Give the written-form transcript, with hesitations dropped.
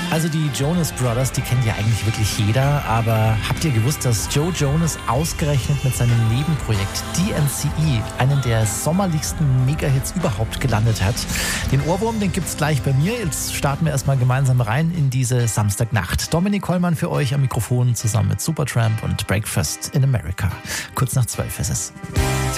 Also die Jonas Brothers, die kennt ja eigentlich wirklich jeder, aber habt ihr gewusst, dass Joe Jonas ausgerechnet mit seinem Nebenprojekt DNCE einen der sommerlichsten Megahits überhaupt gelandet hat? Den Ohrwurm, den gibt's gleich bei mir. Jetzt starten wir erstmal gemeinsam rein in diese Samstagnacht. Dominik Hollmann für euch am Mikrofon zusammen mit Supertramp und Breakfast in America. Kurz nach 12 ist es.